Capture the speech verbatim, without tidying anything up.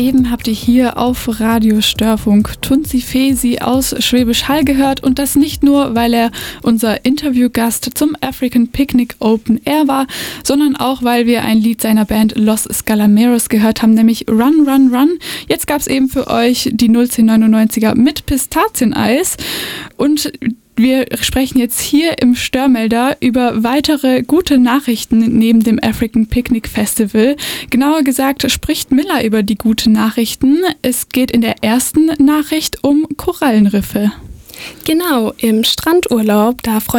Eben habt ihr hier auf Radio Störfunk Tunzi Fesi aus Schwäbisch Hall gehört und das nicht nur, weil er unser Interviewgast zum African Picnic Open Air war, sondern auch, weil wir ein Lied seiner Band Los Scalameros gehört haben, nämlich Run, Run, Run. Jetzt gab es eben für euch die null zehn neunundneunziger mit Pistazieneis und wir sprechen jetzt hier im Störmelder über weitere gute Nachrichten neben dem African Picnic Festival. Genauer gesagt spricht Miller über die guten Nachrichten. Es geht in der ersten Nachricht um Korallenriffe. Genau, im Strandurlaub, da freut